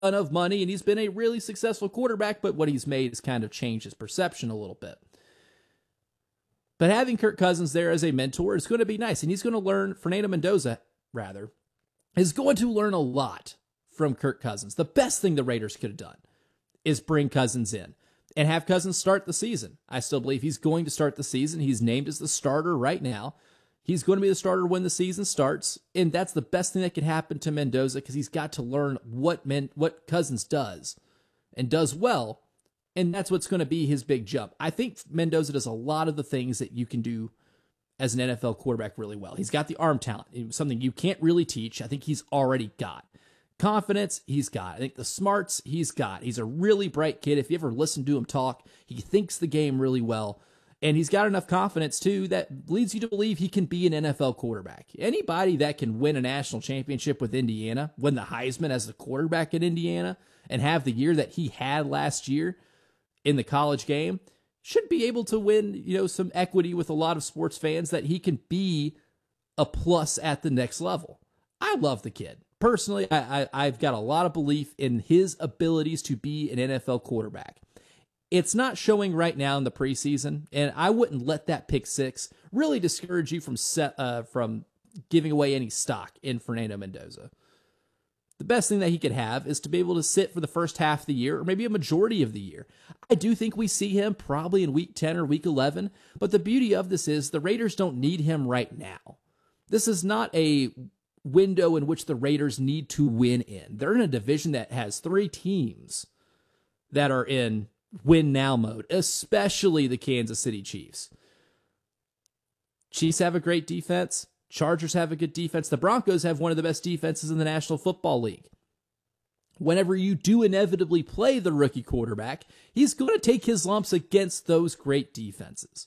of money, and he's been a really successful quarterback, but what he's made has kind of changed his perception a little bit. But having Kirk Cousins there as a mentor is going to be nice, and he's going to learn, Fernando Mendoza, rather, is going to learn a lot from Kirk Cousins. The best thing the Raiders could have done is bring Cousins in and have Cousins start the season. I still believe he's going to start the season. He's named as the starter right now. He's going to be the starter when the season starts, and that's the best thing that could happen to Mendoza because he's got to learn what Cousins does and does well, and that's what's going to be his big jump. I think Mendoza does a lot of the things that you can do as an NFL quarterback really well. He's got the arm talent, something you can't really teach. I think he's already got. Confidence, he's got. I think the smarts, he's got. He's a really bright kid. If you ever listen to him talk, he thinks the game really well. And he's got enough confidence, too, that leads you to believe he can be an NFL quarterback. Anybody that can win a national championship with Indiana, win the Heisman as the quarterback at Indiana, and have the year that he had last year in the college game, should be able to win, some equity with a lot of sports fans that he can be a plus at the next level. I love the kid. Personally, I've got a lot of belief in his abilities to be an NFL quarterback. It's not showing right now in the preseason, and I wouldn't let that pick six really discourage you from giving away any stock in Fernando Mendoza. The best thing that he could have is to be able to sit for the first half of the year, or maybe a majority of the year. I do think we see him probably in week 10 or week 11, but the beauty of this is the Raiders don't need him right now. This is not a window in which the Raiders need to win in. They're in a division that has 3 teams that are in win now mode, especially the Kansas City Chiefs. Chiefs have a great defense. Chargers have a good defense. The Broncos have one of the best defenses in the National Football League. Whenever you do inevitably play the rookie quarterback, he's going to take his lumps against those great defenses.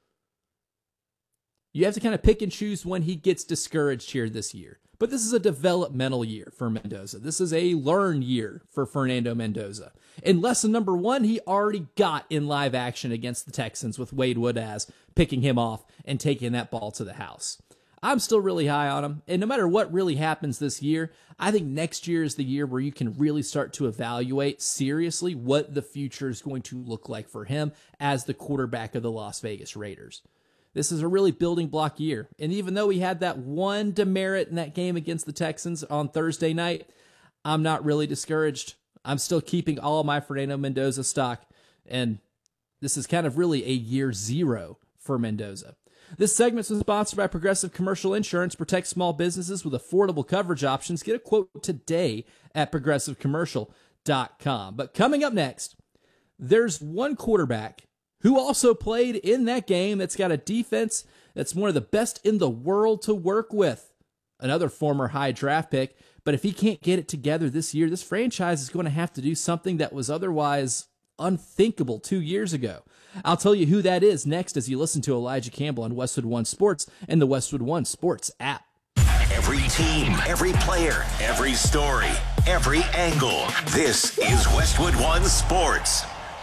You have to kind of pick and choose when he gets discouraged here this year. But this is a developmental year for Mendoza. This is a learn year for Fernando Mendoza. In lesson number 1, he already got in live action against the Texans with Wade Woodaz picking him off and taking that ball to the house. I'm still really high on him, and no matter what really happens this year, I think next year is the year where you can really start to evaluate seriously what the future is going to look like for him as the quarterback of the Las Vegas Raiders. This is a really building block year. And even though he had that one demerit in that game against the Texans on Thursday night, I'm not really discouraged. I'm still keeping all of my Fernando Mendoza stock. And this is kind of really a year 0 for Mendoza. This segment is sponsored by Progressive Commercial Insurance. Protect small businesses with affordable coverage options. Get a quote today at progressivecommercial.com. But coming up next, there's one quarterback who also played in that game that's got a defense that's one of the best in the world to work with. Another former high draft pick. But if he can't get it together this year, this franchise is going to have to do something that was otherwise unthinkable 2 years ago. I'll tell you who that is next as you listen to Elijah Campbell on Westwood One Sports and the Westwood One Sports app. Every team, every player, every story, every angle. This is Westwood One Sports.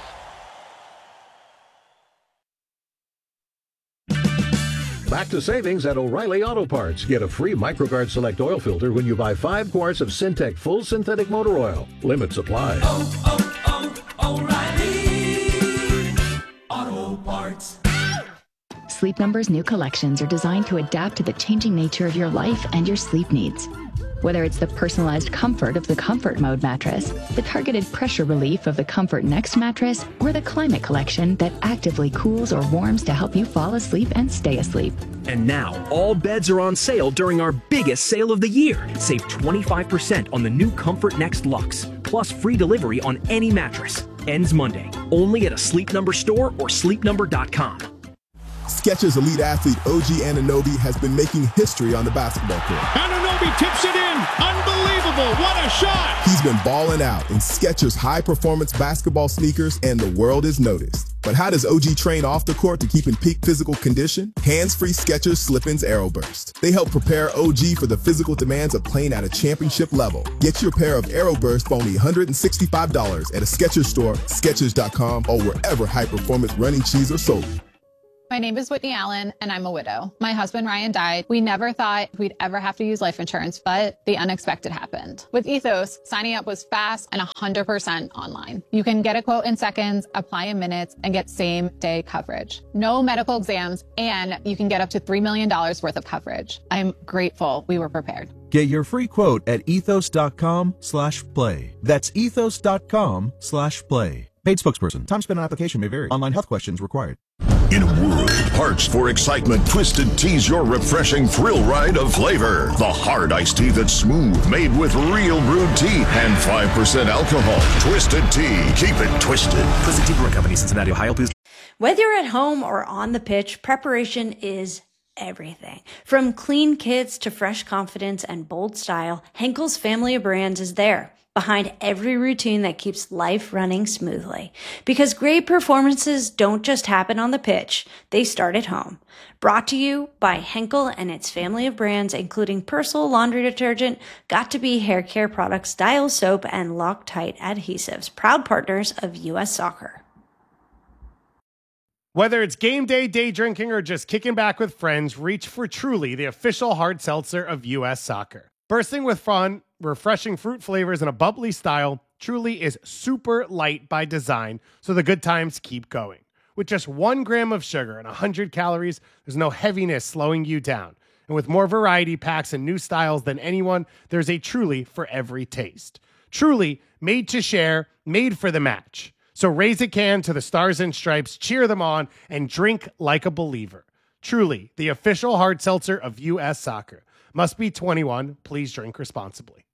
Back to savings at O'Reilly Auto Parts. Get a free MicroGuard Select oil filter when you buy 5 quarts of Syntec Full Synthetic Motor Oil. Limit supply. O'Reilly Auto Parts. Sleep Number's new collections are designed to adapt to the changing nature of your life and your sleep needs. Whether it's the personalized comfort of the Comfort Mode mattress, the targeted pressure relief of the Comfort Next mattress, or the Climate Collection that actively cools or warms to help you fall asleep and stay asleep. And now, all beds are on sale during our biggest sale of the year. Save 25% on the new Comfort Next Luxe, plus free delivery on any mattress. Ends Monday, only at a Sleep Number store or sleepnumber.com. Skechers elite athlete OG Anunoby has been making history on the basketball court. Anunoby tips it in. Unbelievable. What a shot. He's been balling out in Skechers high-performance basketball sneakers, and the world is noticed. But how does OG train off the court to keep in peak physical condition? Hands-free Skechers Slip-ins AeroBurst. They help prepare OG for the physical demands of playing at a championship level. Get your pair of AeroBurst for only $165 at a Skechers store, Skechers.com, or wherever high-performance running shoes are sold. My name is Whitney Allen, and I'm a widow. My husband, Ryan, died. We never thought we'd ever have to use life insurance, but the unexpected happened. With Ethos, signing up was fast and 100% online. You can get a quote in seconds, apply in minutes, and get same-day coverage. No medical exams, and you can get up to $3 million worth of coverage. I'm grateful we were prepared. Get your free quote at ethos.com/play. That's ethos.com/play. Paid spokesperson. Time spent on application may vary. Online health questions required. In a world parched for excitement, Twisted Tea's your refreshing thrill ride of flavor. The hard iced tea that's smooth, made with real brewed tea and 5% alcohol. Twisted Tea. Keep it twisted. Twisted Tea Brewing Company, Cincinnati, Ohio. Please. Whether you're at home or on the pitch, preparation is everything. From clean kits to fresh confidence and bold style, Henkel's family of brands is there, behind every routine that keeps life running smoothly. Because great performances don't just happen on the pitch, they start at home. Brought to you by Henkel and its family of brands, including Persil laundry detergent, Got2b hair care products, Dial soap, and Loctite adhesives, proud partners of U.S. Soccer. Whether it's game day, day drinking, or just kicking back with friends, reach for Truly, the official hard seltzer of U.S. Soccer. Bursting with fun, refreshing fruit flavors, and a bubbly style, Truly is super light by design, so the good times keep going. With just 1 gram of sugar and 100 calories, there's no heaviness slowing you down. And with more variety packs and new styles than anyone, there's a Truly for every taste. Truly, made to share, made for the match. So raise a can to the Stars and Stripes, cheer them on, and drink like a believer. Truly, the official hard seltzer of U.S. Soccer. Must be 21. Please drink responsibly.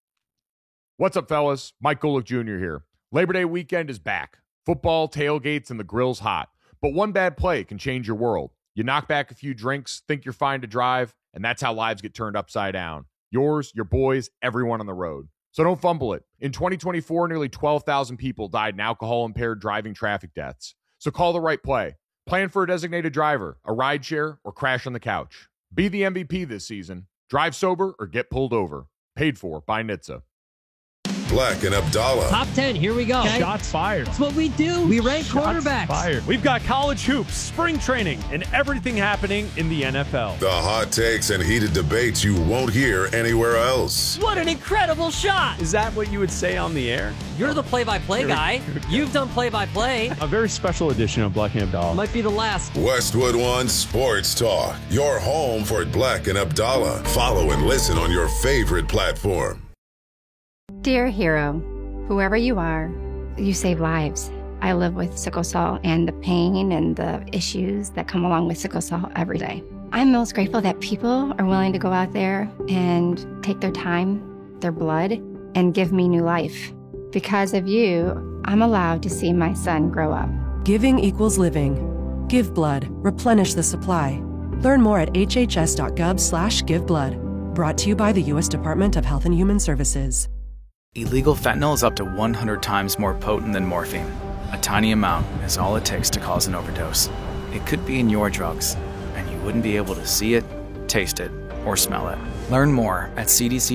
What's up, fellas? Mike Golick Jr. here. Labor Day weekend is back. Football, tailgates, and the grill's hot. But one bad play can change your world. You knock back a few drinks, think you're fine to drive, and that's how lives get turned upside down. Yours, your boys, everyone on the road. So don't fumble it. In 2024, nearly 12,000 people died in alcohol-impaired driving traffic deaths. So call the right play. Plan for a designated driver, a rideshare, or crash on the couch. Be the MVP this season. Drive sober or get pulled over. Paid for by NHTSA. Black and Abdallah. Top 10, here we go. Okay. Shots fired. That's what we do. We rank quarterbacks. Fired. We've got college hoops, spring training, and everything happening in the NFL. The hot takes and heated debates you won't hear anywhere else. What an incredible shot. Is that what you would say on the air? You're the play-by-play guy. You've done play-by-play. A very special edition of Black and Abdallah. Might be the last. Westwood One Sports Talk. Your home for Black and Abdallah. Follow and listen on your favorite platform. Dear hero, whoever you are, you save lives. I live with sickle cell and the pain and the issues that come along with sickle cell every day. I'm most grateful that people are willing to go out there and take their time, their blood, and give me new life. Because of you, I'm allowed to see my son grow up. Giving equals living. Give blood. Replenish the supply. Learn more at hhs.gov/giveblood. Brought to you by the U.S. Department of Health and Human Services. Illegal fentanyl is up to 100 times more potent than morphine. A tiny amount is all it takes to cause an overdose. It could be in your drugs, and you wouldn't be able to see it, taste it, or smell it. Learn more at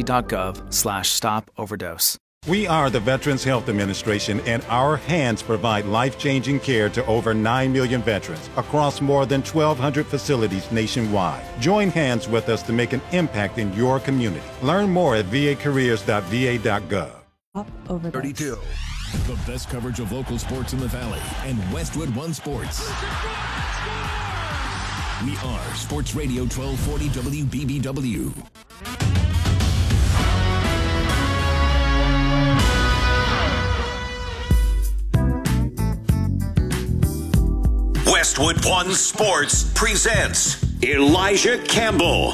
cdc.gov/stop-overdose. We are the Veterans Health Administration, and our hands provide life-changing care to over 9 million veterans across more than 1,200 facilities nationwide. Join hands with us to make an impact in your community. Learn more at vacareers.va.gov. Over 32. The best coverage of local sports in the Valley and Westwood One Sports. We are Sports Radio 1240 WBBW. Westwood One Sports presents Elijah Campbell.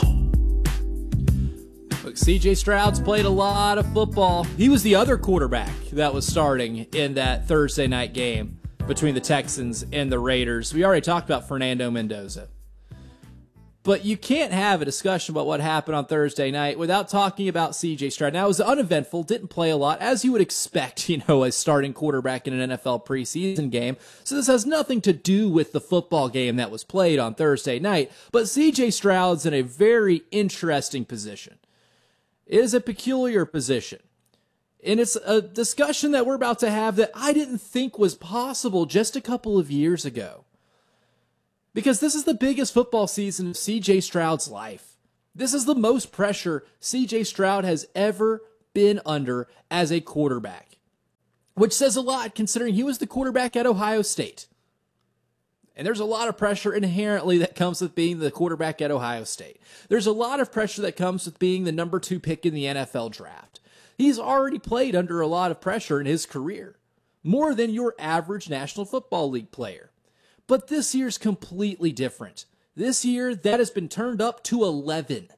Look, CJ Stroud's played a lot of football. He was the other quarterback that was starting in that Thursday night game between the Texans and the Raiders. We already talked about Fernando Mendoza. But you can't have a discussion about what happened on Thursday night without talking about CJ Stroud. Now, it was uneventful, didn't play a lot, as you would expect, as starting quarterback in an NFL preseason game. So this has nothing to do with the football game that was played on Thursday night. But CJ Stroud's in a very interesting position. It is a peculiar position. And it's a discussion that we're about to have that I didn't think was possible just a couple of years ago. Because this is the biggest football season of CJ Stroud's life. This is the most pressure CJ Stroud has ever been under as a quarterback, which says a lot considering he was the quarterback at Ohio State. And there's a lot of pressure inherently that comes with being the quarterback at Ohio State. There's a lot of pressure that comes with being the number 2 pick in the NFL draft. He's already played under a lot of pressure in his career, more than your average National Football League player. But this year's completely different. This year, that has been turned up to 11.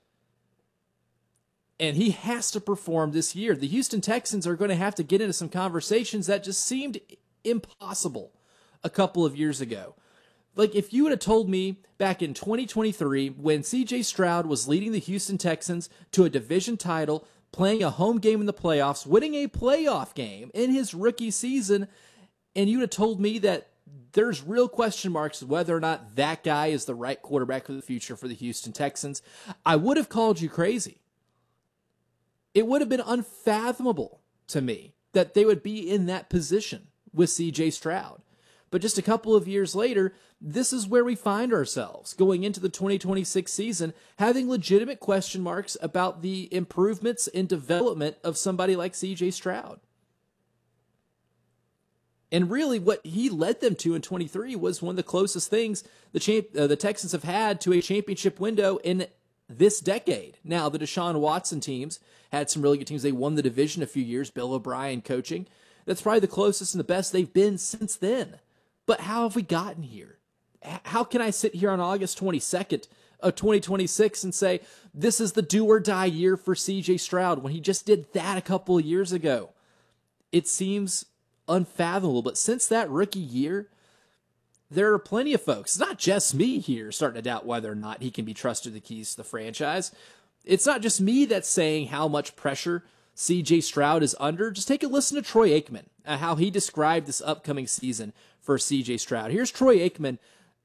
And he has to perform this year. The Houston Texans are going to have to get into some conversations that just seemed impossible a couple of years ago. Like, if you would have told me back in 2023, when CJ Stroud was leading the Houston Texans to a division title, playing a home game in the playoffs, winning a playoff game in his rookie season, and you would have told me that there's real question marks whether or not that guy is the right quarterback for the future for the Houston Texans, I would have called you crazy. It would have been unfathomable to me that they would be in that position with CJ Stroud. But just a couple of years later, this is where we find ourselves going into the 2026 season, having legitimate question marks about the improvements in development of somebody like CJ Stroud. And really what he led them to in 23 was one of the closest things the Texans have had to a championship window in this decade. Now, the Deshaun Watson teams had some really good teams. They won the division a few years, Bill O'Brien coaching. That's probably the closest and the best they've been since then. But how have we gotten here? How can I sit here on August 22nd of 2026 and say, this is the do or die year for CJ Stroud when he just did that a couple of years ago? It seems unfathomable. But since that rookie year, there are plenty of folks, it's not just me here, starting to doubt whether or not he can be trusted the keys to the franchise. It's not just me that's saying how much pressure CJ Stroud is under. Just take a listen to Troy Aikman, how he described this upcoming season for CJ Stroud. Here's Troy Aikman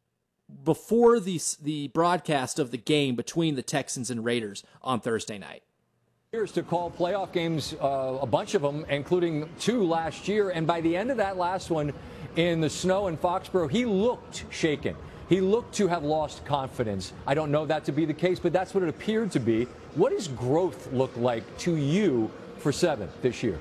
before the broadcast of the game between the Texans and Raiders on Thursday night. Years to call playoff games, a bunch of them, including 2 last year. And by the end of that last one in the snow in Foxborough, he looked shaken. He looked to have lost confidence. I don't know that to be the case, but that's what it appeared to be. What does growth look like to you for 7 this year?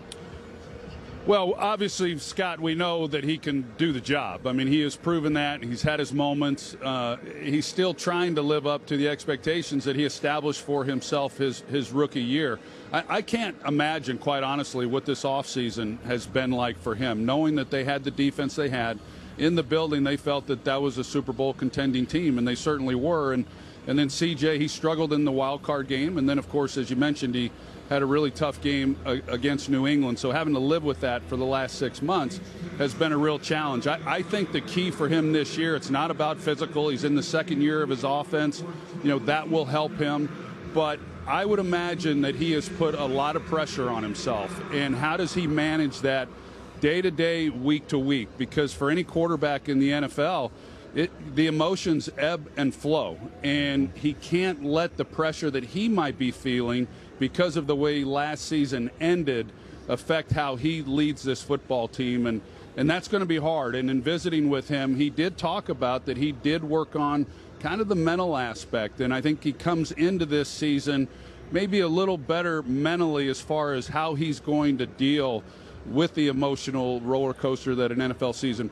Well, obviously, Scott, we know that he can do the job. I mean, he has proven that. He's had his moments. He's still trying to live up to the expectations that he established for himself his rookie year. I can't imagine, quite honestly, what this offseason has been like for him, knowing that they had the defense they had. In the building, they felt that was a Super Bowl contending team, and they certainly were. And then CJ, he struggled in the wild card game. And then, of course, as you mentioned, he had a really tough game against New England. So having to live with that for the last 6 months has been a real challenge. I think the key for him this year, it's not about physical. He's in the second year of his offense. You know, that will help him. But I would imagine that he has put a lot of pressure on himself. And how does he manage that day to day, week to week? Because for any quarterback in the NFL, the emotions ebb and flow. And he can't let the pressure that he might be feeling because of the way last season ended affect how he leads this football team. And that's going to be hard. And in visiting with him, he did talk about that he did work on kind of the mental aspect. And I think he comes into this season maybe a little better mentally as far as how he's going to deal with the emotional roller coaster that an NFL season.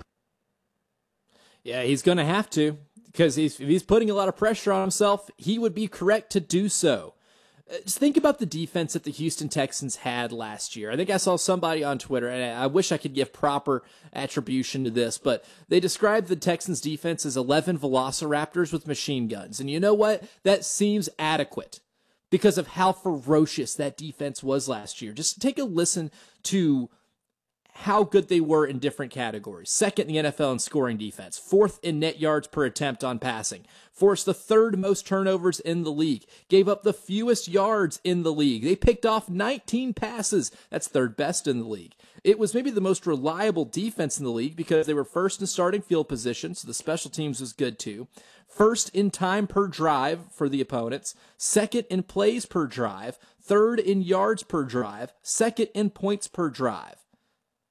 Yeah, he's going to have to, because if he's putting a lot of pressure on himself, he would be correct to do so. Just think about the defense that the Houston Texans had last year. I think I saw somebody on Twitter, and I wish I could give proper attribution to this, but they described the Texans defense as 11 velociraptors with machine guns. And you know what? That seems adequate because of how ferocious that defense was last year. Just take a listen to how good they were in different categories. Second in the NFL in scoring defense, 4th in net yards per attempt on passing, forced the 3rd most turnovers in the league, gave up the fewest yards in the league. They picked off 19 passes. That's 3rd best in the league. It was maybe the most reliable defense in the league because they were 1st in starting field position, so the special teams was good too. 1st in time per drive for the opponents, 2nd in plays per drive, 3rd in yards per drive, 2nd in points per drive.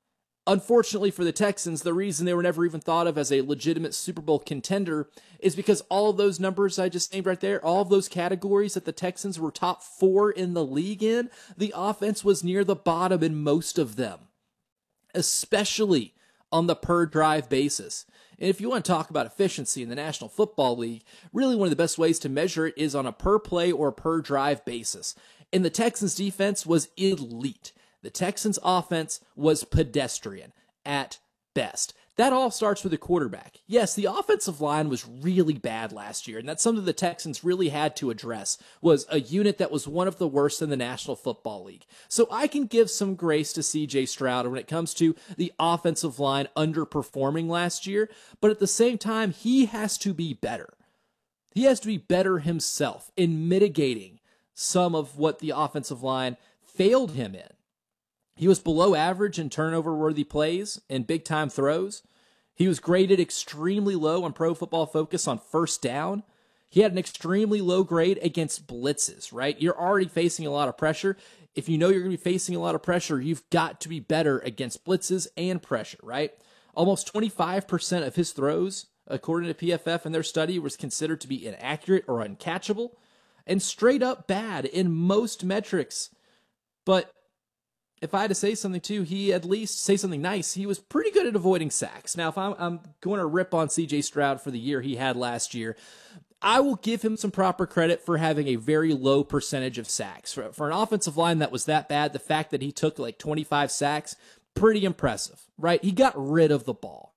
Unfortunately for the Texans, the reason they were never even thought of as a legitimate Super Bowl contender is because all of those numbers I just named right there, all of those categories that the Texans were top 4 in the league in, the offense was near the bottom in most of them, especially on the per drive basis. And if you want to talk about efficiency in the National Football League, really one of the best ways to measure it is on a per play or per drive basis. And the Texans defense was elite. The Texans offense was pedestrian at best. That all starts with the quarterback. Yes, the offensive line was really bad last year, and that's something the Texans really had to address, was a unit that was one of the worst in the National Football League. So I can give some grace to CJ Stroud when it comes to the offensive line underperforming last year, but at the same time, he has to be better. He has to be better himself in mitigating some of what the offensive line failed him in. He was below average in turnover-worthy plays and big-time throws. He was graded extremely low on Pro Football Focus on first down. He had an extremely low grade against blitzes, right? You're already facing a lot of pressure. If you know you're going to be facing a lot of pressure, you've got to be better against blitzes and pressure, right? Almost 25% of his throws, according to PFF in their study, was considered to be inaccurate or uncatchable, and straight up bad in most metrics. But if I had to say something too, he at least say something nice. He was pretty good at avoiding sacks. Now, if I'm going to rip on CJ Stroud for the year he had last year, I will give him some proper credit for having a very low percentage of sacks. For an offensive line that was that bad, the fact that he took like 25 sacks, pretty impressive, right? He got rid of the ball.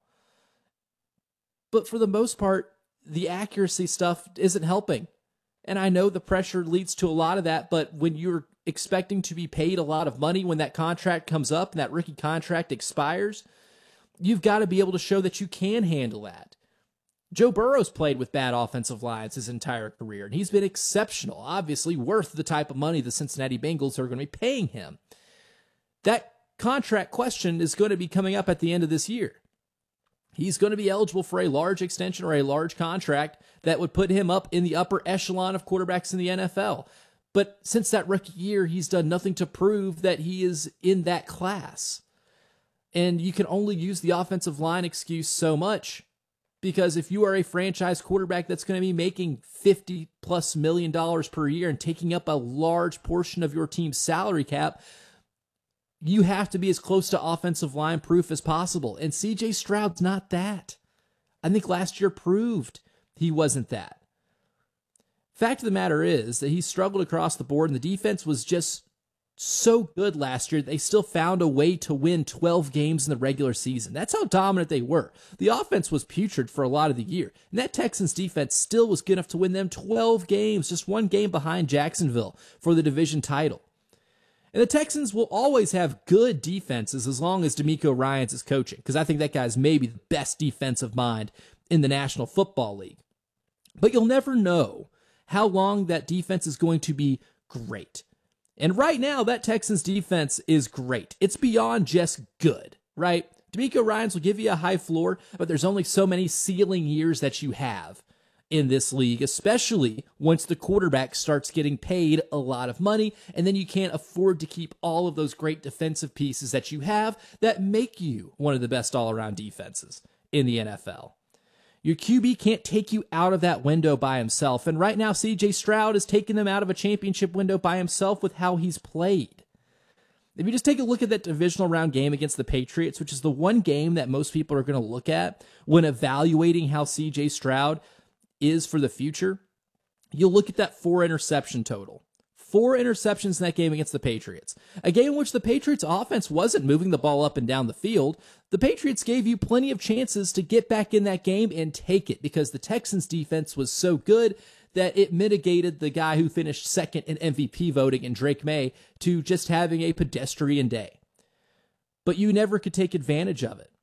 But for the most part, the accuracy stuff isn't helping. And I know the pressure leads to a lot of that, but when you're expecting to be paid a lot of money when that contract comes up and that rookie contract expires, you've got to be able to show that you can handle that. Joe Burrow's played with bad offensive lines his entire career, and he's been exceptional, obviously worth the type of money the Cincinnati Bengals are going to be paying him. That contract question is going to be coming up at the end of this year. He's going to be eligible for a large extension or a large contract that would put him up in the upper echelon of quarterbacks in the NFL. But since that rookie year, he's done nothing to prove that he is in that class. And you can only use the offensive line excuse so much, because if you are a franchise quarterback that's going to be making $50+ million per year and taking up a large portion of your team's salary cap, you have to be as close to offensive line proof as possible. And CJ Stroud's not that. I think last year proved he wasn't that. Fact of the matter is that he struggled across the board, and the defense was just so good last year, they still found a way to win 12 games in the regular season. That's how dominant they were. The offense was putrid for a lot of the year, and that Texans defense still was good enough to win them 12 games, just one game behind Jacksonville for the division title. And the Texans will always have good defenses as long as DeMeco Ryans is coaching, because I think that guy's maybe the best defensive mind in the National Football League. But you'll never know how long that defense is going to be great. And right now, that Texans defense is great. It's beyond just good, right? DeMeco Ryans will give you a high floor, but there's only so many ceiling years that you have in this league, especially once the quarterback starts getting paid a lot of money, and then you can't afford to keep all of those great defensive pieces that you have that make you one of the best all-around defenses in the NFL. Your QB can't take you out of that window by himself, and right now CJ Stroud is taking them out of a championship window by himself with how he's played. If you just take a look at that divisional round game against the Patriots, which is the one game that most people are going to look at when evaluating how CJ Stroud is for the future, you'll look at that 4 interception total. 4 interceptions in that game against the Patriots. A game in which the Patriots offense wasn't moving the ball up and down the field. The Patriots gave you plenty of chances to get back in that game and take it, because the Texans defense was so good that it mitigated the guy who finished second in MVP voting in Drake May to just having a pedestrian day. But you never could take advantage of it.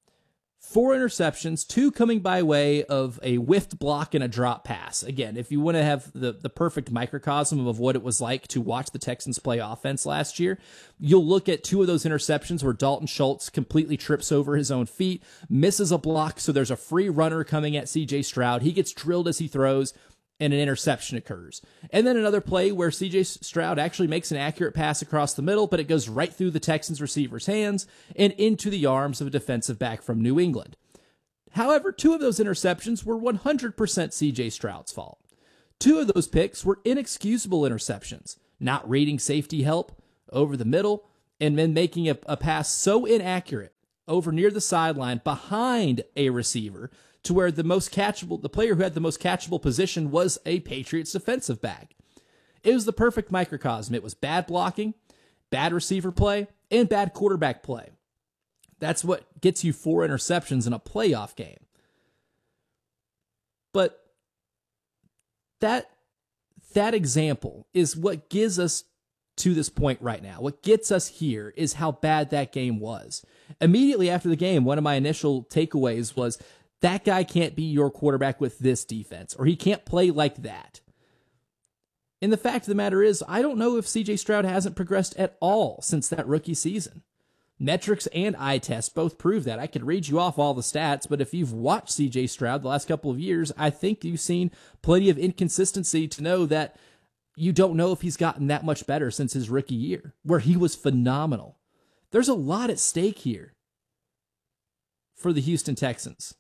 4 interceptions, 2 coming by way of a whiffed block and a drop pass. Again, if you want to have the perfect microcosm of what it was like to watch the Texans play offense last year, you'll look at 2 of those interceptions where Dalton Schultz completely trips over his own feet, misses a block, so there's a free runner coming at CJ Stroud. He gets drilled as he throws, and an interception occurs. And then another play where C.J. Stroud actually makes an accurate pass across the middle, but it goes right through the Texans receiver's hands and into the arms of a defensive back from New England. However, 2 of those interceptions were 100% C.J. Stroud's fault. 2 of those picks were inexcusable interceptions, not reading safety help over the middle, and then making a pass so inaccurate over near the sideline behind a receiver to where the player who had the most catchable position was a Patriots defensive back. It was the perfect microcosm. It was bad blocking, bad receiver play, and bad quarterback play. That's what gets you 4 interceptions in a playoff game. But that example is what gives us to this point right now. What gets us here is how bad that game was. Immediately after the game, one of my initial takeaways was that guy can't be your quarterback with this defense, or he can't play like that. And the fact of the matter is, I don't know if C.J. Stroud hasn't progressed at all since that rookie season. Metrics and eye test both prove that. I could read you off all the stats, but if you've watched C.J. Stroud the last couple of years, I think you've seen plenty of inconsistency to know that you don't know if he's gotten that much better since his rookie year, where he was phenomenal. There's a lot at stake here for the Houston Texans.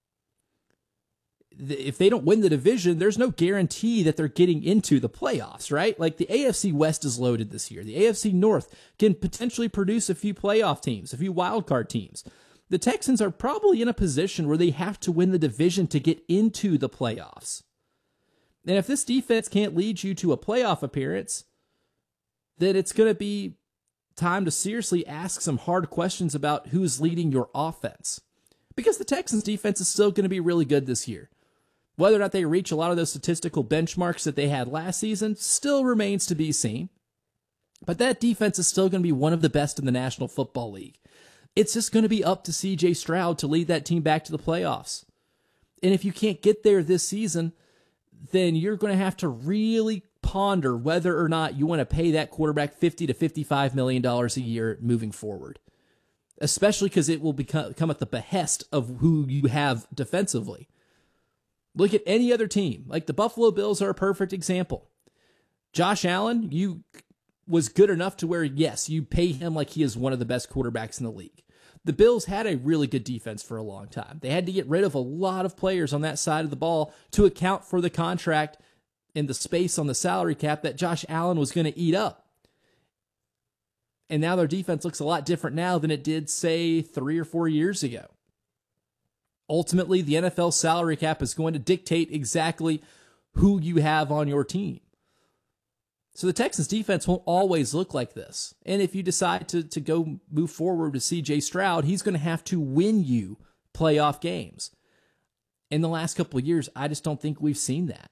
If they don't win the division, there's no guarantee that they're getting into the playoffs, right? Like the AFC West is loaded this year. The AFC North can potentially produce a few playoff teams, a few wildcard teams. The Texans are probably in a position where they have to win the division to get into the playoffs. And if this defense can't lead you to a playoff appearance, then it's going to be time to seriously ask some hard questions about who's leading your offense. Because the Texans defense is still going to be really good this year. Whether or not they reach a lot of those statistical benchmarks that they had last season still remains to be seen. But that defense is still going to be one of the best in the National Football League. It's just going to be up to C.J. Stroud to lead that team back to the playoffs. And if you can't get there this season, then you're going to have to really ponder whether or not you want to pay that quarterback $50 to $55 million a year moving forward. Especially because it will come at the behest of who you have defensively. Look at any other team. Like the Buffalo Bills are a perfect example. Josh Allen, was good enough to where, yes, you pay him like he is one of the best quarterbacks in the league. The Bills had a really good defense for a long time. They had to get rid of a lot of players on that side of the ball to account for the contract and the space on the salary cap that Josh Allen was going to eat up. And now their defense looks a lot different now than it did, say, 3 or 4 years ago. Ultimately, the NFL salary cap is going to dictate exactly who you have on your team. So the Texans defense won't always look like this. And if you decide to go move forward with C.J. Stroud, he's going to have to win you playoff games. In the last couple of years, I just don't think we've seen that.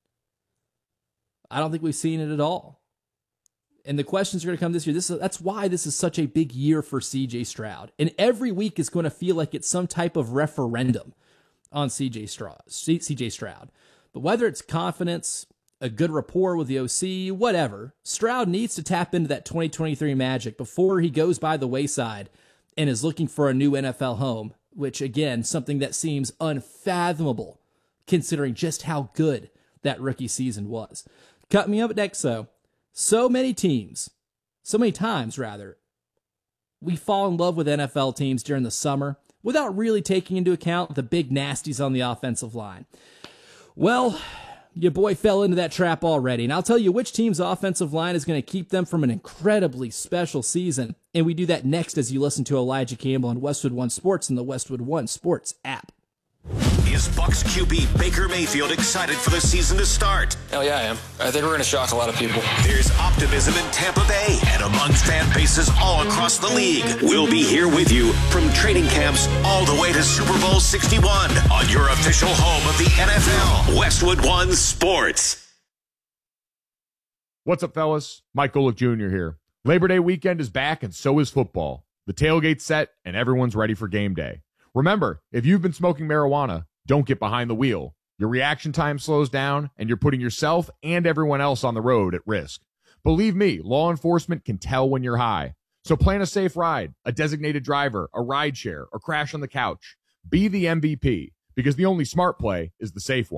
I don't think we've seen it at all. And the questions are going to come this year. That's why this is such a big year for C.J. Stroud. And every week is going to feel like it's some type of referendum on C.J. Stroud. But whether it's confidence, a good rapport with the OC, whatever, Stroud needs to tap into that 2023 magic before he goes by the wayside and is looking for a new NFL home, which, again, something that seems unfathomable considering just how good that rookie season was. Cut me up next, though. So many times, we fall in love with NFL teams during the summer without really taking into account the big nasties on the offensive line. Well, your boy fell into that trap already, and I'll tell you which team's offensive line is going to keep them from an incredibly special season, and we do that next as you listen to Elijah Campbell on Westwood One Sports and the Westwood One Sports app. Is Bucs QB Baker Mayfield excited for the season to start? Hell yeah, I am. I think we're going to shock a lot of people. There's optimism in Tampa Bay and among fan bases all across the league. We'll be here with you from training camps all the way to Super Bowl 61 on your official home of the NFL, Westwood One Sports. What's up, fellas? Mike Golick Jr. here. Labor Day weekend is back, and so is football. The tailgate's set, and everyone's ready for game day. Remember, if you've been smoking marijuana, don't get behind the wheel. Your reaction time slows down, and you're putting yourself and everyone else on the road at risk. Believe me, law enforcement can tell when you're high. So plan a safe ride, a designated driver, a ride share, or crash on the couch. Be the MVP, because the only smart play is the safe one.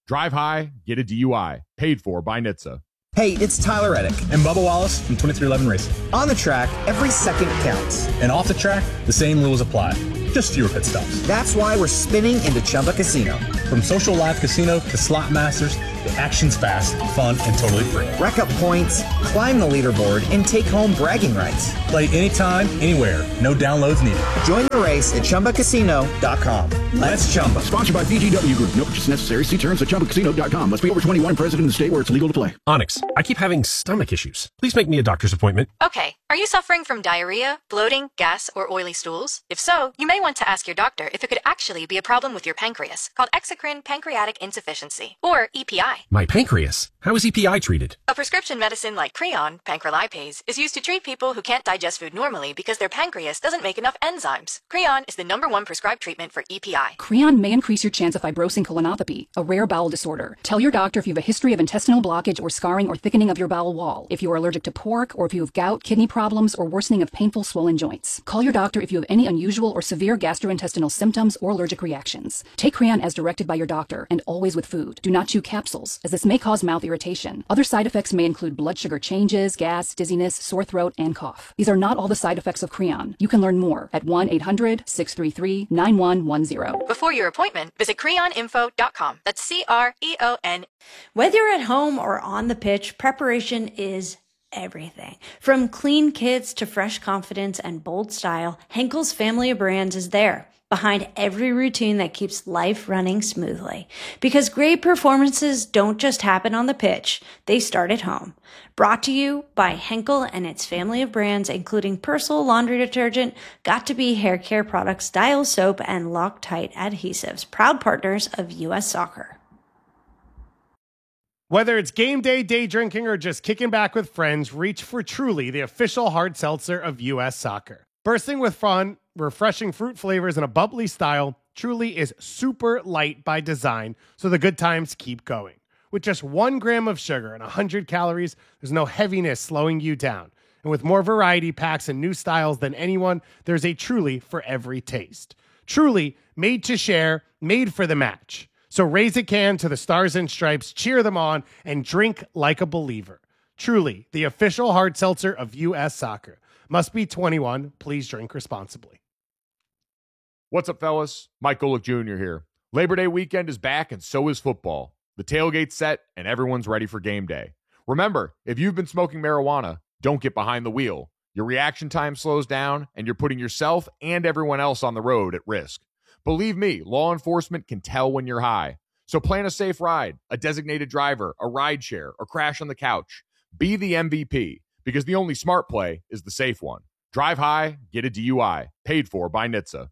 Drive high, get a DUI. Paid for by NHTSA. Hey, it's Tyler Reddick And Bubba Wallace from 2311 Racing. On the track, every second counts. And off the track, the same rules apply. Just fewer pit stops. That's why we're spinning into Chumba Casino. From social live casino to slot masters, the action's fast, fun, and totally free. Rack up points, climb the leaderboard, and take home bragging rights. Play anytime, anywhere. No downloads needed. Join the race at ChumbaCasino.com. Let's Chumba. Sponsored by VGW Group. No purchase necessary. See terms at ChumbaCasino.com. Must be over 21 and present in the state where it's legal to play. Onyx, I keep having stomach issues. Please make me a doctor's appointment. Okay. Are you suffering from diarrhea, bloating, gas, or oily stools? If so, you may want to ask your doctor if it could actually be a problem with your pancreas, called exocrine pancreatic insufficiency, or EPI. My pancreas? How is EPI treated? A prescription medicine like Creon, pancrelipase, is used to treat people who can't digest food normally because their pancreas doesn't make enough enzymes. Creon is the #1 prescribed treatment for EPI. Creon may increase your chance of fibrosing colonopathy, a rare bowel disorder. Tell your doctor if you have a history of intestinal blockage or scarring or thickening of your bowel wall, if you are allergic to pork, or if you have gout, kidney problems, or worsening of painful swollen joints. Call your doctor if you have any unusual or severe gastrointestinal symptoms or allergic reactions. Take Creon as directed by your doctor, and always with food. Do not chew capsules, as this may cause mouth irritation. Other side effects may include blood sugar changes, gas, dizziness, sore throat, and cough. These are not all the side effects of Creon. You can learn more at 1-800-633-9110. Before your appointment, visit creoninfo.com. That's CREON. Whether you're at home or on the pitch, preparation is everything. From clean kits to fresh confidence and bold style, Henkel's family of brands is there, behind every routine that keeps life running smoothly. Because great performances don't just happen on the pitch, they start at home. Brought to you by Henkel and its family of brands, including Persil laundry detergent, Got2b hair care products, Dial soap, and Loctite adhesives, proud partners of U.S. Soccer. Whether it's game day, day drinking, or just kicking back with friends, reach for Truly, the official hard seltzer of U.S. Soccer. Bursting with fun, refreshing fruit flavors, and a bubbly style, Truly is super light by design, so the good times keep going. With just 1 gram of sugar and 100 calories, there's no heaviness slowing you down. And with more variety packs and new styles than anyone, there's a Truly for every taste. Truly, made to share, made for the match. So raise a can to the Stars and Stripes, cheer them on, and drink like a believer. Truly, the official hard seltzer of U.S. Soccer. Must be 21. Please drink responsibly. What's up, fellas? Mike Golick Jr. here. Labor Day weekend is back, and so is football. The tailgate's set, and everyone's ready for game day. Remember, if you've been smoking marijuana, don't get behind the wheel. Your reaction time slows down, and you're putting yourself and everyone else on the road at risk. Believe me, law enforcement can tell when you're high. So plan a safe ride, a designated driver, a ride share, or crash on the couch. Be the MVP, because the only smart play is the safe one. Drive high, get a DUI. Paid for by NHTSA.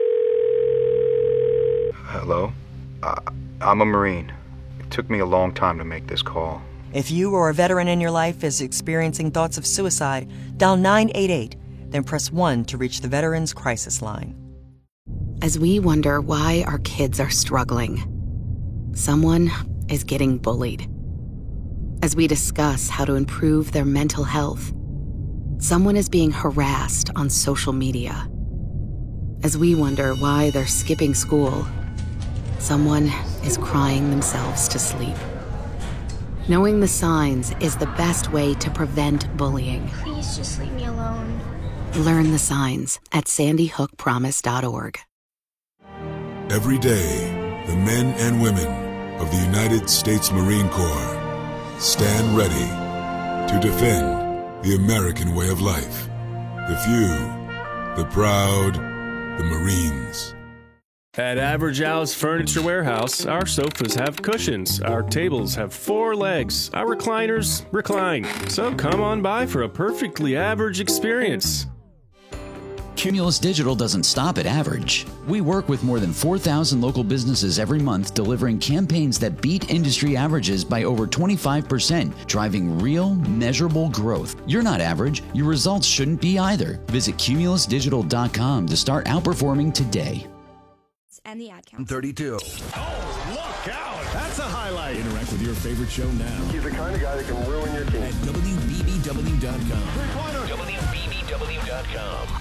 Hello? I'm a Marine. It took me a long time to make this call. If you or a veteran in your life is experiencing thoughts of suicide, dial 988, then press 1 to reach the Veterans Crisis Line. As we wonder why our kids are struggling, someone is getting bullied. As we discuss how to improve their mental health, someone is being harassed on social media. As we wonder why they're skipping school, someone is crying themselves to sleep. Knowing the signs is the best way to prevent bullying. Please just leave me alone. Learn the signs at sandyhookpromise.org. Every day, the men and women of the United States Marine Corps stand ready to defend the American way of life. The few, the proud, the Marines. At Average Al's Furniture Warehouse, our sofas have cushions, our tables have 4 legs, our recliners recline. So come on by for a perfectly average experience. Cumulus Digital doesn't stop at average. We work with more than 4,000 local businesses every month, delivering campaigns that beat industry averages by over 25%, driving real, measurable growth. You're not average. Your results shouldn't be either. Visit cumulusdigital.com to start outperforming today. And the ad count. 32. Oh, look out! That's a highlight. Interact with your favorite show now. He's the kind of guy that can ruin your team. At WBBW.com. WBBW.com.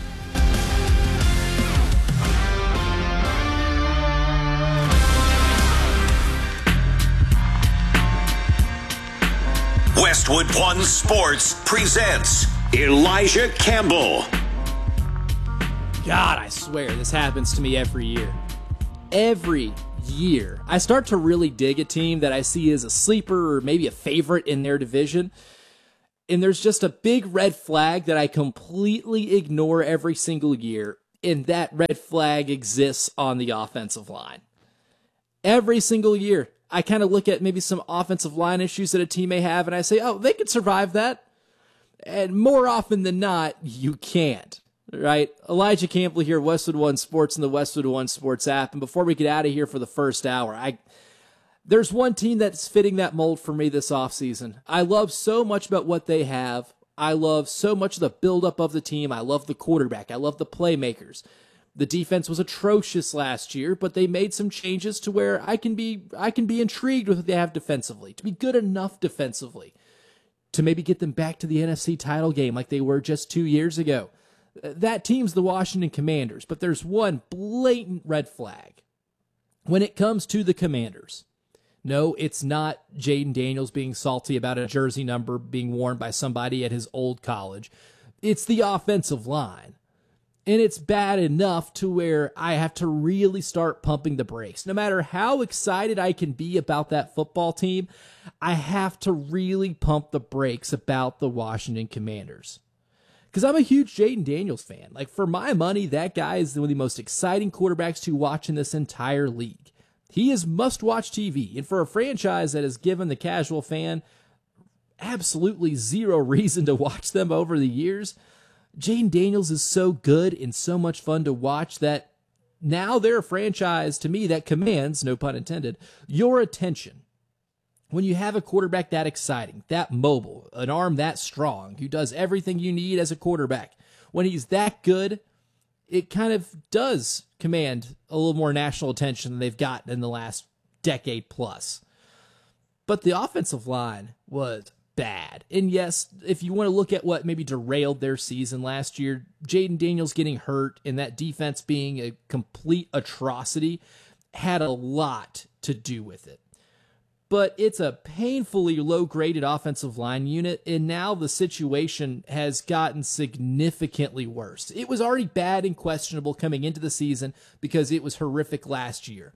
Westwood One Sports presents Elijah Campbell. God, I swear this happens to me every year. Every year. I start to really dig a team that I see as a sleeper or maybe a favorite in their division. And there's just a big red flag that I completely ignore every single year. And that red flag exists on the offensive line. Every single year, I kind of look at maybe some offensive line issues that a team may have, and I say, oh, they could survive that. And more often than not, you can't, right? Elijah Campbell here, Westwood One Sports and the Westwood One Sports app. And before we get out of here for the first hour, there's one team that's fitting that mold for me this offseason. I love so much about what they have. I love so much of the buildup of the team. I love the quarterback. I love the playmakers. The defense was atrocious last year, but they made some changes to where I can be intrigued with what they have defensively, to be good enough defensively, to maybe get them back to the NFC title game like they were just 2 years ago. That team's the Washington Commanders, but there's one blatant red flag when it comes to the Commanders. No, it's not Jaden Daniels being salty about a jersey number being worn by somebody at his old college. It's the offensive line. And it's bad enough to where I have to really start pumping the brakes. No matter how excited I can be about that football team, I have to really pump the brakes about the Washington Commanders. Because I'm a huge Jaden Daniels fan. Like, for my money, that guy is one of the most exciting quarterbacks to watch in this entire league. He is must-watch TV. And for a franchise that has given the casual fan absolutely zero reason to watch them over the years, Jaden Daniels is so good and so much fun to watch that now they're a franchise, to me, that commands, no pun intended, your attention. When you have a quarterback that exciting, that mobile, an arm that strong, who does everything you need as a quarterback, when he's that good, it kind of does command a little more national attention than they've gotten in the last decade plus. But the offensive line was bad. And yes, if you want to look at what maybe derailed their season last year, Jaden Daniels getting hurt and that defense being a complete atrocity had a lot to do with it. But it's a painfully low-graded offensive line unit, and now the situation has gotten significantly worse. It was already bad and questionable coming into the season because it was horrific last year.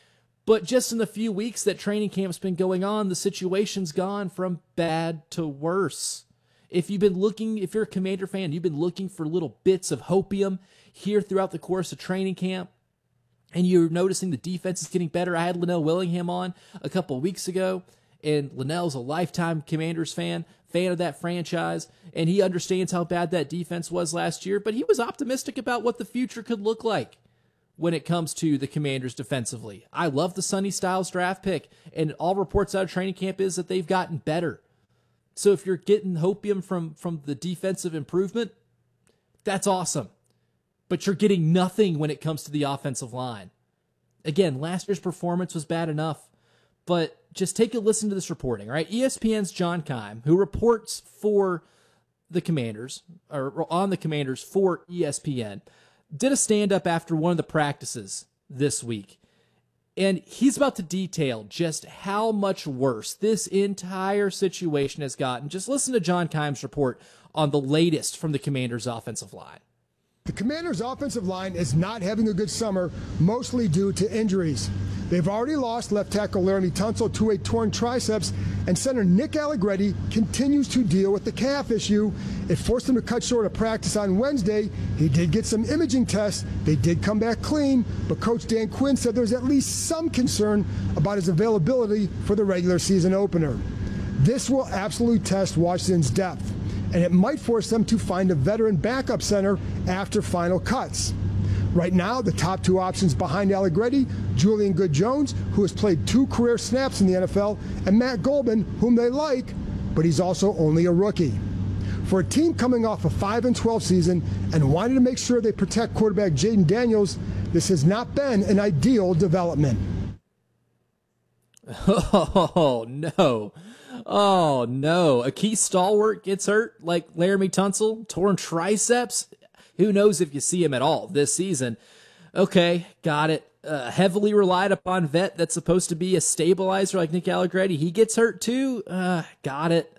But just in the few weeks that training camp's been going on, the situation's gone from bad to worse. If you're a Commander fan, you've been looking for little bits of hopium here throughout the course of training camp, and you're noticing the defense is getting better. I had Linnell Willingham on a couple of weeks ago, and Linnell's a lifetime Commanders fan of that franchise, and he understands how bad that defense was last year, but he was optimistic about what the future could look like when it comes to the Commanders defensively. I love the Sonny Styles draft pick, and all reports out of training camp is that they've gotten better. So if you're getting hopium from the defensive improvement, that's awesome. But you're getting nothing when it comes to the offensive line. Again, last year's performance was bad enough, but just take a listen to this reporting, right? ESPN's John Keim, who reports for the Commanders, or on the Commanders for ESPN, did a stand-up after one of the practices this week. And he's about to detail just how much worse this entire situation has gotten. Just listen to John Keim's report on the latest from the Commanders' offensive line. The Commanders' offensive line is not having a good summer, mostly due to injuries. They've already lost left tackle Laramie Tunsil to a torn triceps, and center Nick Allegretti continues to deal with the calf issue. It forced him to cut short a practice on Wednesday. He did get some imaging tests. They did come back clean, but Coach Dan Quinn said there's at least some concern about his availability for the regular season opener. This will absolutely test Washington's depth, and it might force them to find a veteran backup center after final cuts. Right now, the top two options behind Allegretti, Julian Good-Jones, who has played 2 career snaps in the NFL, and Matt Goldman, whom they like, but he's also only a rookie. For a team coming off a 5-12 season and wanting to make sure they protect quarterback Jaden Daniels, this has not been an ideal development. Oh, no. Oh, no. A key stalwart gets hurt like Laramie Tunsil, torn triceps. Who knows if you see him at all this season. Okay, got it. heavily relied upon vet that's supposed to be a stabilizer like Nick Allegretti. He gets hurt too. Got it.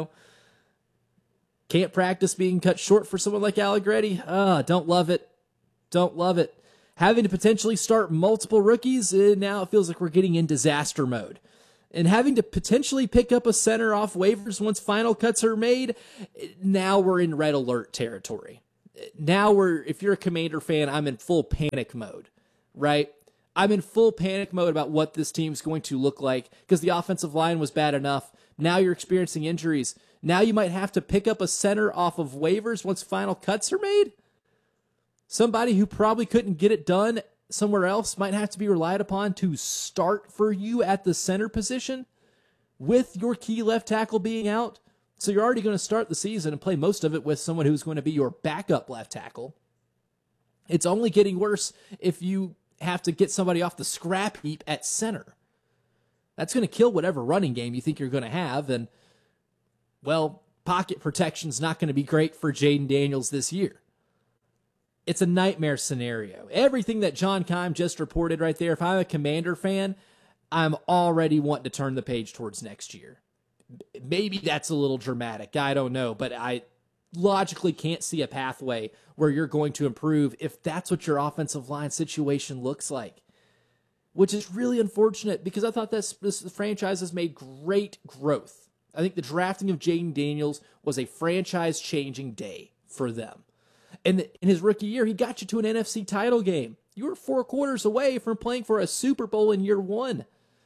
Can't practice being cut short for someone like Allegretti. Don't love it. Don't love it. Having to potentially start multiple rookies, now it feels like we're getting in disaster mode. And having to potentially pick up a center off waivers once final cuts are made, now we're in red alert territory. Now if you're a Commander fan, I'm in full panic mode, right? I'm in full panic mode about what this team's going to look like because the offensive line was bad enough. Now you're experiencing injuries. Now you might have to pick up a center off of waivers once final cuts are made. Somebody who probably couldn't get it done somewhere else might have to be relied upon to start for you at the center position with your key left tackle being out. So you're already going to start the season and play most of it with someone who's going to be your backup left tackle. It's only getting worse if you have to get somebody off the scrap heap at center. That's going to kill whatever running game you think you're going to have. And, well, pocket protection's not going to be great for Jayden Daniels this year. It's a nightmare scenario. Everything that John Keim just reported right there, if I'm a Commander fan, I'm already wanting to turn the page towards next year. Maybe that's a little dramatic. I don't know. But I logically can't see a pathway where you're going to improve if that's what your offensive line situation looks like. Which is really unfortunate because I thought this franchise has made great growth. I think the drafting of Jayden Daniels was a franchise-changing day for them. And in his rookie year, he got you to an NFC title game. You were 4 quarters away from playing for a Super Bowl in year 1.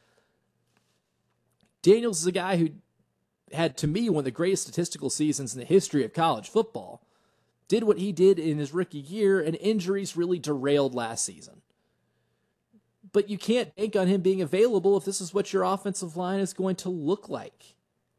Daniels is a guy who had, to me, one of the greatest statistical seasons in the history of college football. Did what he did in his rookie year, and injuries really derailed last season. But you can't bank on him being available if this is what your offensive line is going to look like.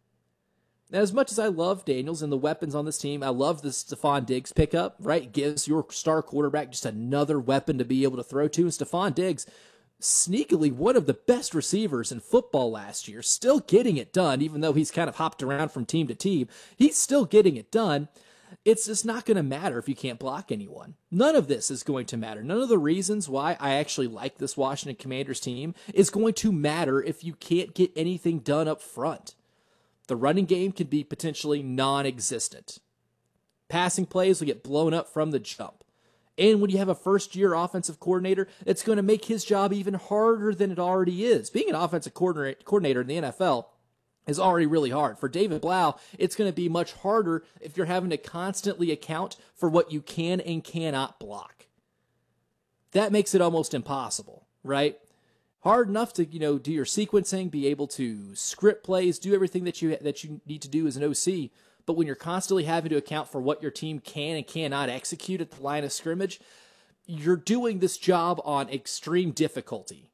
Now, as much as I love Daniels and the weapons on this team, I love the Stephon Diggs pickup, right? It gives your star quarterback just another weapon to be able to throw to. And Stephon Diggs, sneakily one of the best receivers in football last year, still getting it done, even though he's kind of hopped around from team to team. He's still getting it done. It's just not going to matter if you can't block anyone. None of this is going to matter. None of the reasons why I actually like this Washington Commanders team is going to matter if you can't get anything done up front. The running game can be potentially non-existent. Passing plays will get blown up from the jump. And when you have a first-year offensive coordinator, it's going to make his job even harder than it already is. Being an offensive coordinator in the NFL is already really hard. For David Blau, it's going to be much harder if you're having to constantly account for what you can and cannot block. That makes it almost impossible, right? Hard enough to, do your sequencing, be able to script plays, do everything that you need to do as an OC. But when you're constantly having to account for what your team can and cannot execute at the line of scrimmage, you're doing this job on extreme difficulty.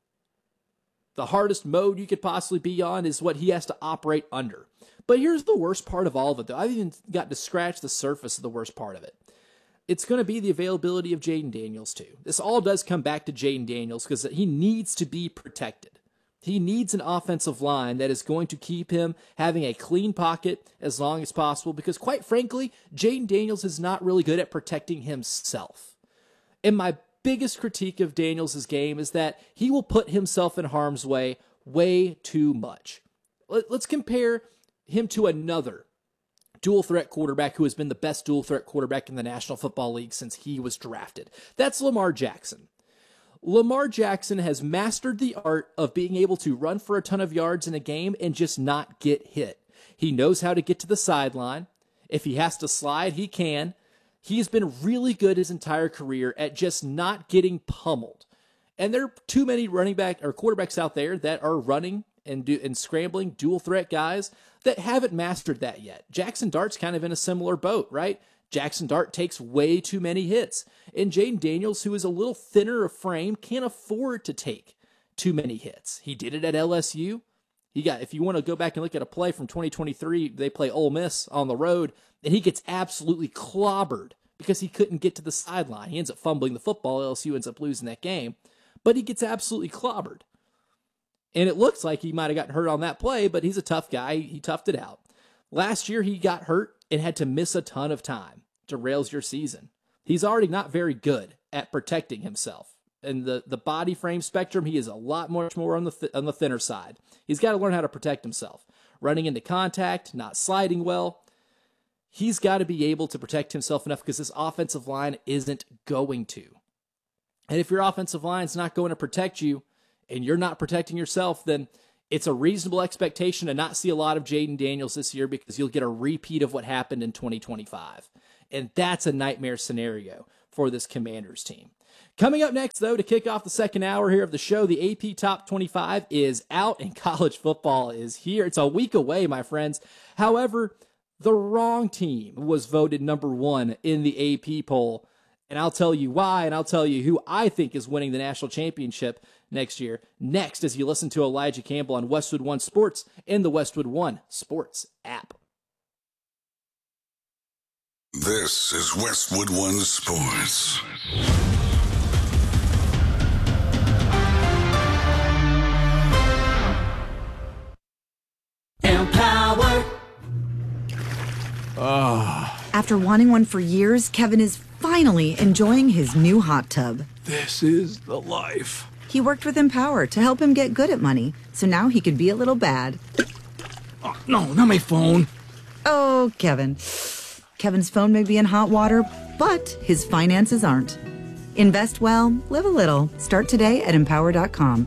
The hardest mode you could possibly be on is what he has to operate under. But here's the worst part of all of it, though. I've even got to scratch the surface of the worst part of it. It's going to be the availability of Jayden Daniels, too. This all does come back to Jayden Daniels because he needs to be protected. He needs an offensive line that is going to keep him having a clean pocket as long as possible because, quite frankly, Jayden Daniels is not really good at protecting himself. And my biggest critique of Daniels' game is that he will put himself in harm's way too much. Let's compare him to another dual threat quarterback who has been the best dual threat quarterback in the National Football League since he was drafted. That's Lamar Jackson. Lamar Jackson has mastered the art of being able to run for a ton of yards in a game and just not get hit. He knows how to get to the sideline. If he has to slide, he can. He's been really good his entire career at just not getting pummeled. And there are too many running back or quarterbacks out there that are running and scrambling dual threat guys that haven't mastered that yet. Jackson Dart's kind of in a similar boat, right? Jackson Dart takes way too many hits. And Jayden Daniels, who is a little thinner of frame, can't afford to take too many hits. He did it at LSU. If you want to go back and look at a play from 2023, they play Ole Miss on the road, and he gets absolutely clobbered because he couldn't get to the sideline. He ends up fumbling the football. LSU ends up losing that game. But he gets absolutely clobbered. And it looks like he might have gotten hurt on that play, but he's a tough guy. He toughed it out. Last year, he got hurt and had to miss a ton of time. Derails your season. He's already not very good at protecting himself. in the body frame spectrum, he is a lot much more on the thinner side. He's got to learn how to protect himself. Running into contact, not sliding well. He's got to be able to protect himself enough because this offensive line isn't going to. And if your offensive line's not going to protect you and you're not protecting yourself, then it's a reasonable expectation to not see a lot of Jaden Daniels this year because you'll get a repeat of what happened in 2025. And that's a nightmare scenario for this Commanders team. Coming up next, though, to kick off the second hour here of the show, the AP Top 25 is out and college football is here. It's a week away, my friends. However, the wrong team was voted number 1 in the AP poll. And I'll tell you why, and I'll tell you who I think is winning the national championship next year. Next, as you listen to Elijah Campbell on Westwood One Sports and the Westwood One Sports app. This is Westwood One Sports. Empower. After wanting one for years, Kevin is finally enjoying his new hot tub. This is the life. He worked with Empower to help him get good at money, so now he could be a little bad. Oh, no, not my phone. Oh, Kevin. Kevin's phone may be in hot water, but his finances aren't. Invest well, live a little. Start today at Empower.com.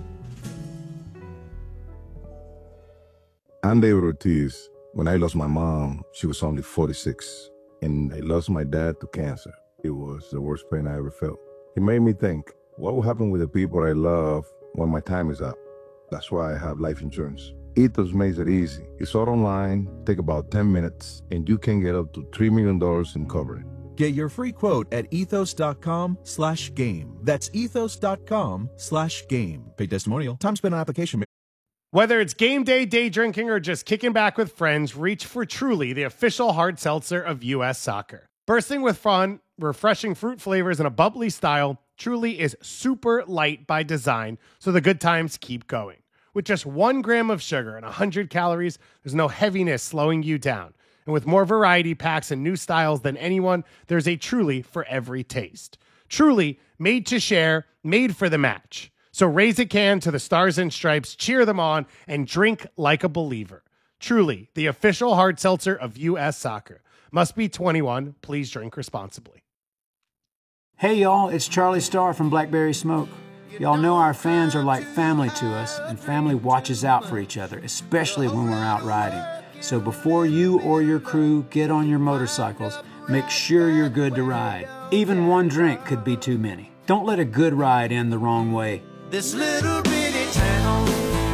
I'm David Ortiz. When I lost my mom, she was only 46. And I lost my dad to cancer. It was the worst pain I ever felt. It made me think, what will happen with the people I love when my time is up? That's why I have life insurance. Ethos makes it easy. It's all online, take about 10 minutes, and you can get up to $3 million in coverage. Get your free quote at ethos.com/game. That's ethos.com/game. Paid testimonial. Time spent on application. Whether it's game day, day drinking, or just kicking back with friends, reach for Truly, the official hard seltzer of U.S. Soccer. Bursting with fun, refreshing fruit flavors, and a bubbly style, Truly is super light by design, so the good times keep going. With just 1 gram of sugar and 100 calories, there's no heaviness slowing you down. And with more variety packs and new styles than anyone, there's a Truly for every taste. Truly, made to share, made for the match. So raise a can to the Stars and Stripes, cheer them on, and drink like a believer. Truly, the official hard seltzer of U.S. Soccer. Must be 21. Please drink responsibly. Hey, y'all, it's Charlie Starr from Blackberry Smoke. Y'all know our fans are like family to us, and family watches out for each other, especially when we're out riding. So before you or your crew get on your motorcycles, make sure you're good to ride. Even one drink could be too many. Don't let a good ride end the wrong way. This little bitty town,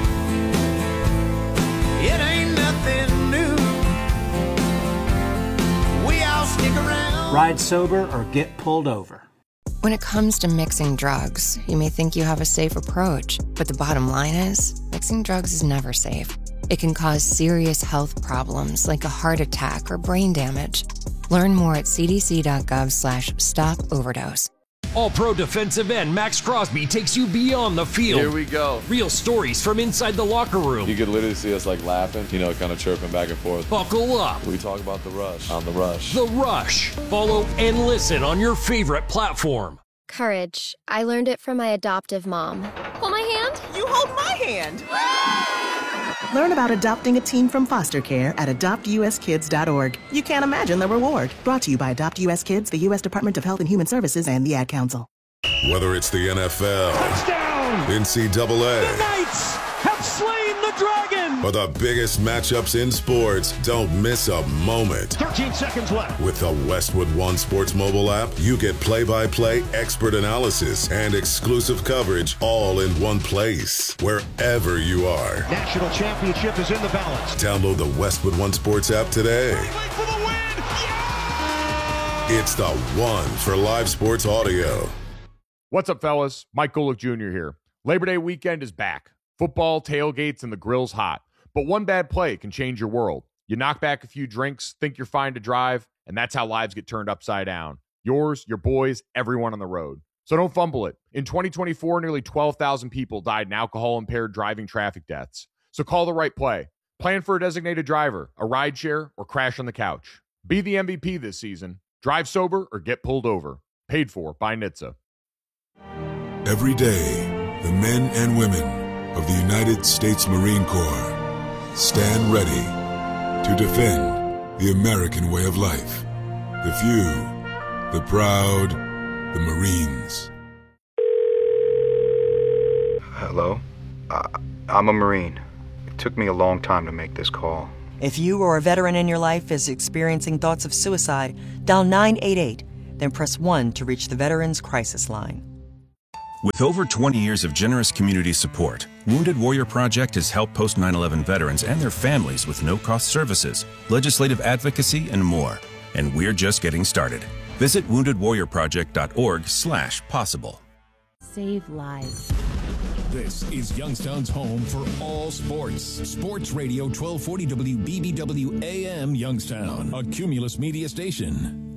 it ain't nothing new. We all stick around. Ride sober or get pulled over. When it comes to mixing drugs, you may think you have a safe approach, but the bottom line is, mixing drugs is never safe. It can cause serious health problems like a heart attack or brain damage. Learn more at cdc.gov/stop-overdose. All-Pro defensive end Max Crosby takes you beyond the field. Here we go. Real stories from inside the locker room. You could literally see us like laughing, kind of chirping back and forth. Buckle up. We talk about The Rush on The Rush. The Rush. Follow and listen on your favorite platform. Courage. I learned it from my adoptive mom. Hold my hand. You hold my hand. Learn about adopting a teen from foster care at adoptuskids.org. You can't imagine the reward. Brought to you by Adopt US Kids, the U.S. Department of Health and Human Services, and the Ad Council. Whether it's the NFL, touchdown, NCAA, the Knights have slain the dragon, or the biggest matchups in sports, don't miss a moment. 13 seconds left. With the Westwood One Sports mobile app, you get play-by-play expert analysis and exclusive coverage all in one place, wherever you are. National championship is in the balance. Download the Westwood One Sports app today. For the win. Yeah! It's the one for live sports audio. What's up, fellas? Mike Golick Jr. here. Labor Day weekend is back. Football, tailgates, and the grill's hot. But one bad play can change your world. You knock back a few drinks, think you're fine to drive, and that's how lives get turned upside down. Yours, your boys, everyone on the road. So don't fumble it. In 2024, nearly 12,000 people died in alcohol-impaired driving traffic deaths. So call the right play. Plan for a designated driver, a rideshare, or crash on the couch. Be the MVP this season. Drive sober or get pulled over. Paid for by NHTSA. Every day, the men and women of the United States Marine Corps stand ready to defend the American way of life. The few, the proud, the Marines. Hello? I'm a Marine. It took me a long time to make this call. If you or a veteran in your life is experiencing thoughts of suicide, dial 988, then press 1 to reach the Veterans Crisis Line. With over 20 years of generous community support, Wounded Warrior Project has helped post 9/11 veterans and their families with no-cost services, legislative advocacy, and more. And we're just getting started. Visit woundedwarriorproject.org/possible. Save lives. This is Youngstown's home for all sports. Sports Radio 1240 WBBW AM Youngstown, a Cumulus media station.